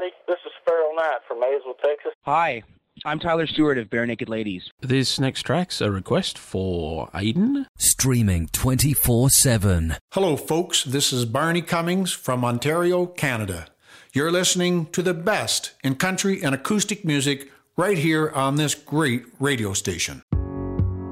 everybody. This is Sparrow Knight from Maysville, Texas. Hi, I'm Tyler Stewart of Bare Naked Ladies. This next track's a request for Aiden. Streaming 24/7. Hello, folks. This is Barney Cummings from Ontario, Canada. You're listening to the best in country and acoustic music right here on this great radio station.